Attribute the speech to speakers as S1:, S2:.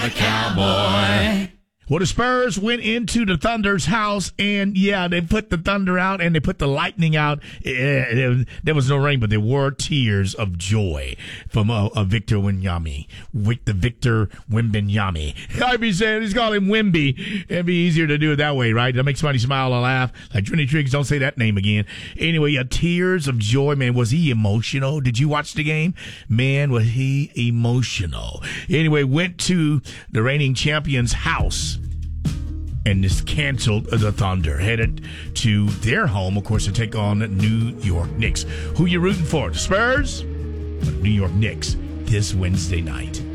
S1: a cowboy.
S2: Well, the Spurs went into the Thunder's house, and yeah, they put the thunder out and they put the lightning out. There was no rain, but there were tears of joy from Victor Wembanyama. Victor Wembanyama. I'd be saying, he's calling him Wemby. It'd be easier to do it that way, right? That makes somebody smile or laugh. Like Trinity Triggs, don't say that name again. Anyway, tears of joy, man. Was he emotional? Did you watch the game? Man, was he emotional. Anyway, went to the reigning champion's house and just canceled the Thunder. Headed to their home, of course, to take on New York Knicks. Who you rooting for? The Spurs or the New York Knicks this Wednesday night?